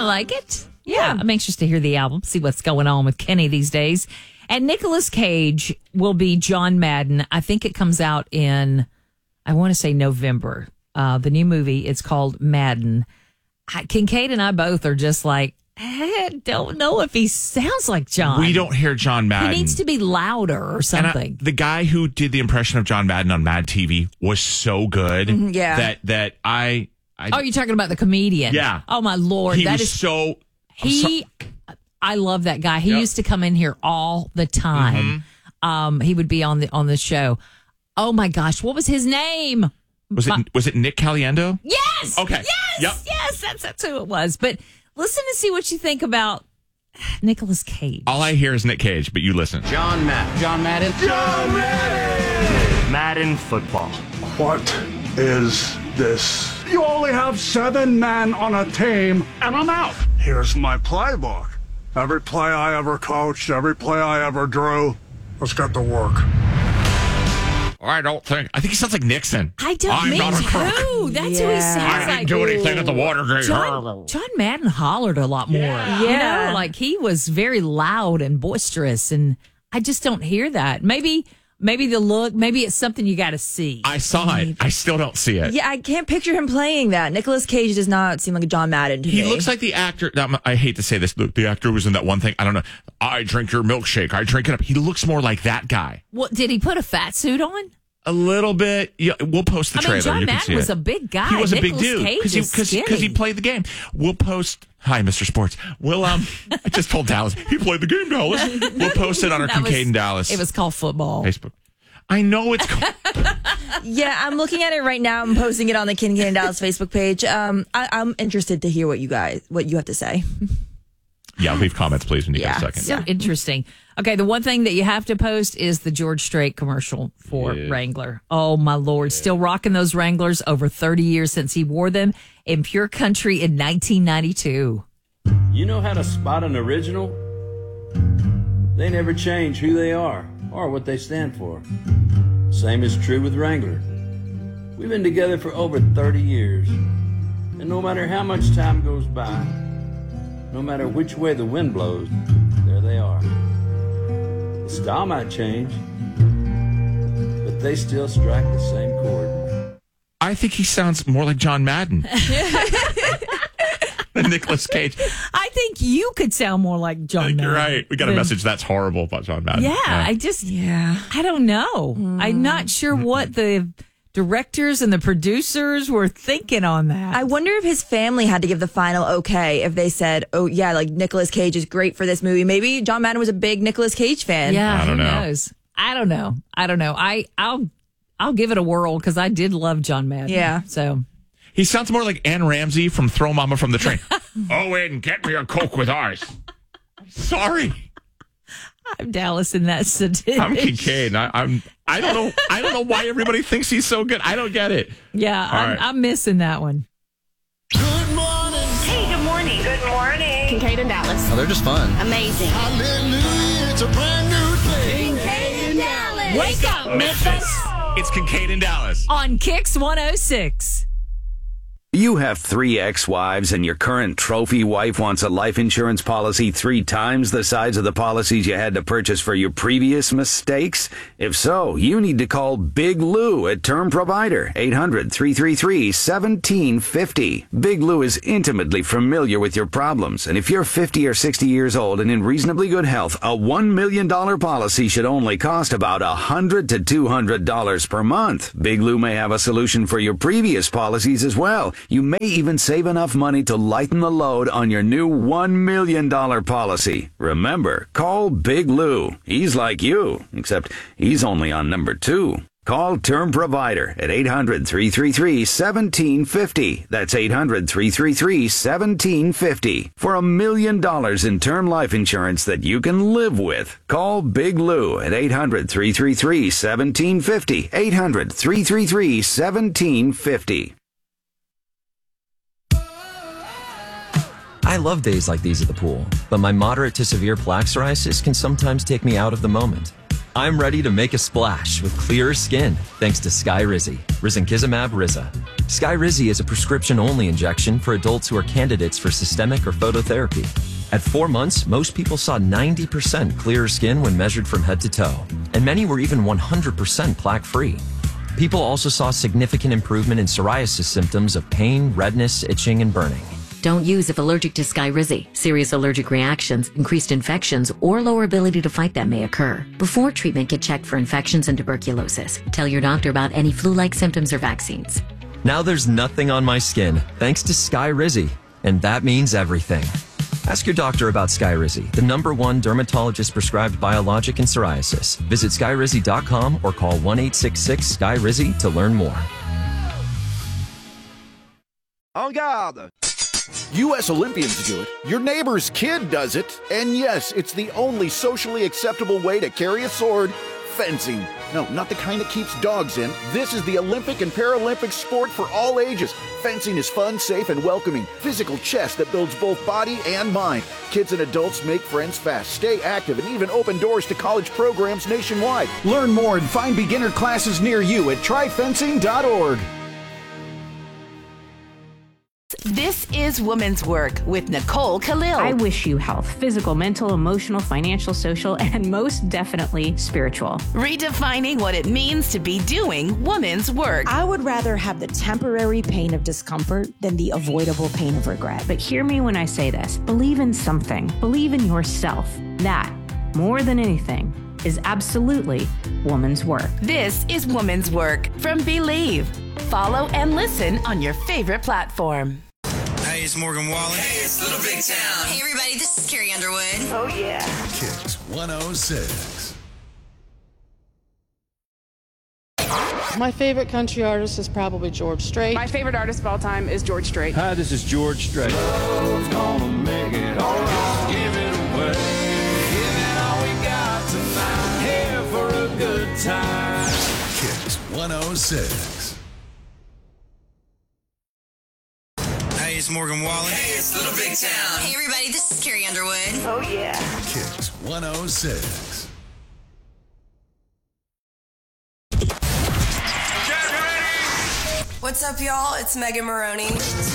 like it. Yeah, I'm anxious to hear the album, see what's going on with Kenny these days. And Nicolas Cage will be John Madden. I think it comes out in, I want to say November. The new movie, it's called Madden. Kincaid and I both are just like, I don't know if he sounds like John. We don't hear John Madden. He needs to be louder or something. The guy who did the impression of John Madden on Mad TV was so good that I oh, you're talking about the comedian? Yeah. Oh my Lord, I love that guy. He used to come in here all the time. Mm-hmm. He would be on the show. Oh my gosh, what was his name? Was it Nick Caliendo? Yes. Okay. Yes. That's who it was. But listen to see what you think about Nicolas Cage. All I hear is Nick Cage, but you listen. John Madden. Madden football. What is this? You only have 7 men on a team, and I'm out. Here's my playbook. Every play I ever coached, every play I ever drew. Let's get to work. I think he sounds like Nixon. I'm not a crook. That's who he sounds like. I didn't do anything at the Watergate. John Madden hollered a lot more. Yeah. You know, like he was very loud and boisterous, and I just don't hear that. Maybe the look, maybe it's something you got to see. I saw it. I still don't see it. Yeah, I can't picture him playing that. Nicolas Cage does not seem like a John Madden to me. He looks like the actor. I hate to say this. The actor who was in that one thing. I don't know. I drink your milkshake. I drink it up. He looks more like that guy. What, did he put a fat suit on? A little bit. Yeah, we'll post the trailer. John you Madden can see was it. a big guy. He was Nicolas a big dude because he played the game. We'll post. Hi, Mr. Sports. We'll I just told Dallas he played the game. Dallas. We'll post it on our Kincaid and Dallas. It was called football. Facebook. I know it's called. Yeah, I'm looking at it right now. I'm posting it on the Kincaid and Dallas Facebook page. I'm interested to hear what you have to say. Yeah, leave comments, please, when you get a second. So interesting. Okay, the one thing that you have to post is the George Strait commercial for Wrangler. Oh, my Lord. Still rocking those Wranglers over 30 years since he wore them in Pure Country in 1992. You know how to spot an original? They never change who they are or what they stand for. Same is true with Wrangler. We've been together for over 30 years, and no matter how much time goes by, no matter which way the wind blows, there they are. The style might change, but they still strike the same chord. I think he sounds more like John Madden than Nicolas Cage. I think you could sound more like John Madden. You're right. We got a message that's horrible about John Madden. Yeah, I don't know. I'm not sure what the directors and the producers were thinking on that. I wonder if his family had to give the final okay if they said, oh, yeah, like Nicolas Cage is great for this movie. Maybe John Madden was a big Nicolas Cage fan. Yeah, I don't know. Knows? I don't know. I'll give it a whirl because I did love John Madden. Yeah. So he sounds more like Ann Ramsey from Throw Mama from the Train. Owen, get me a Coke with ice. Sorry. I'm Dallas in that sentence. I'm Kincaid. I don't know why everybody thinks he's so good. I don't get it. Yeah, I'm missing that one. Good morning. Hey, good morning. Good morning. Kincaid and Dallas. Oh, they're just fun. Amazing. Hallelujah, it's a brand new day. Kincaid and Dallas. Wake up, Memphis. It's Kincaid and Dallas. On Kicks 106. You have 3 ex-wives and your current trophy wife wants a life insurance policy 3 times the size of the policies you had to purchase for your previous mistakes? If so, you need to call Big Lou at Term Provider, 800-333-1750. Big Lou is intimately familiar with your problems, and if you're 50 or 60 years old and in reasonably good health, a $1 million policy should only cost about $100 to $200 per month. Big Lou may have a solution for your previous policies as well. You may even save enough money to lighten the load on your new $1 million policy. Remember, call Big Lou. He's like you, except he's only on number 2. Call Term Provider at 800-333-1750. That's 800-333-1750 for $1 million in term life insurance that you can live with. Call Big Lou at 800-333-1750. 800-333-1750. I love days like these at the pool, but my moderate to severe plaque psoriasis can sometimes take me out of the moment. I'm ready to make a splash with clearer skin thanks to Sky Rizzy, risankizumab Rizza. Skyrizi is a prescription-only injection for adults who are candidates for systemic or phototherapy. At 4 months, most people saw 90% clearer skin when measured from head to toe, and many were even 100% plaque-free. People also saw significant improvement in psoriasis symptoms of pain, redness, itching, and burning. Don't use if allergic to Skyrizi. Serious allergic reactions, increased infections, or lower ability to fight them may occur. Before treatment, get checked for infections and tuberculosis. Tell your doctor about any flu-like symptoms or vaccines. Now there's nothing on my skin, thanks to Skyrizi, and that means everything. Ask your doctor about Skyrizi, the #1 dermatologist-prescribed biologic in psoriasis. Visit Skyrizi.com or call 1-866-SKYRIZI to learn more. En garde! U.S. Olympians do it. Your neighbor's kid does it. And yes, it's the only socially acceptable way to carry a sword. Fencing. No, not the kind that keeps dogs in. This is the Olympic and Paralympic sport for all ages. Fencing is fun, safe, and welcoming. Physical chess that builds both body and mind. Kids and adults make friends fast, stay active, and even open doors to college programs nationwide. Learn more and find beginner classes near you at tryfencing.org. This is Women's Work with Nicole Khalil. I wish you health, physical, mental, emotional, financial, social, and most definitely spiritual. Redefining what it means to be doing women's work. I would rather have the temporary pain of discomfort than the avoidable pain of regret. But hear me when I say this. Believe in something. Believe in yourself. That, more than anything, is absolutely woman's work. This is Women's Work from Believe. Follow and listen on your favorite platform. Hey, it's Morgan Wallen. Hey, it's Little Big Town. Hey, everybody, this is Carrie Underwood. Oh, yeah. Kicks 106. My favorite country artist is probably George Strait. My favorite artist of all time is George Strait. Hi, this is George Strait. Love's gonna make it all right. Give it away. Give it all we got tonight. Here for a good time. Kicks 106. Hey, it's Morgan Wallen. Hey, it's Little Big Town. Hey, everybody, this is Carrie Underwood. Oh, yeah. Kicks 106. What's up, y'all? It's Megan Maroney.